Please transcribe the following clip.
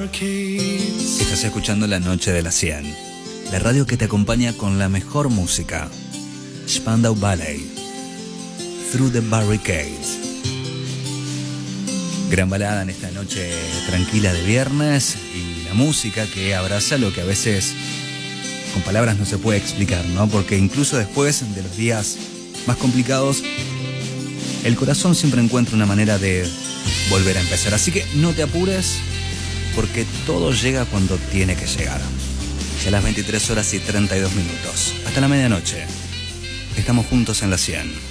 Estás escuchando La Noche de las 100, la radio que te acompaña con la mejor música. Spandau Ballet, Through the Barricades. Gran balada en esta noche tranquila de viernes, y la música que abraza lo que a veces con palabras no se puede explicar, ¿no? Porque incluso después de los días más complicados, el corazón siempre encuentra una manera de volver a empezar. Así que no te apures, porque todo llega cuando tiene que llegar. Ya las 23 horas y 32 minutos. Hasta la medianoche. Estamos juntos en la 100.